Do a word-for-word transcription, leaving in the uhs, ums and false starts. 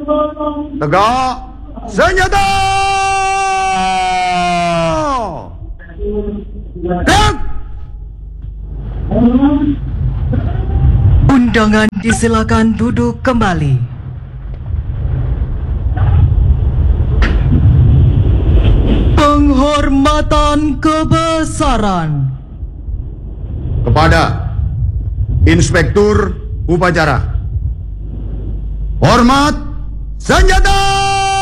Tegak senjata. Tegak. Undangan disilakan duduk kembali. Penghormatan kebesaran Kepada Inspektur Upacara. Hormat senjata.